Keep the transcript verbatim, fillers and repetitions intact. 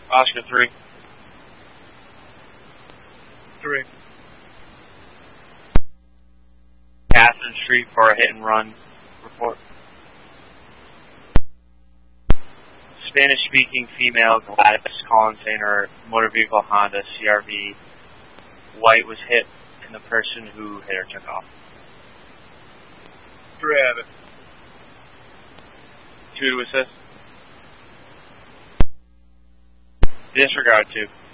Oscar three. Three. Catherine Street for a hit and run report. Spanish-speaking female Gladys calling saying her motor vehicle Honda C R V white was hit and the person who hit her took off. Three have it. Two to assist. Disregard two.